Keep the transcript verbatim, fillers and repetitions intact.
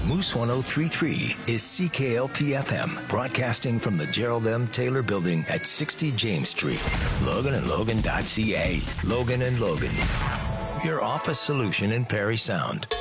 Moose ten thirty-three is C K L P F M, broadcasting from the Gerald M. Taylor Building at sixty James Street. Logan and Logan dot C A. Logan and Logan, your office solution in Perry Sound.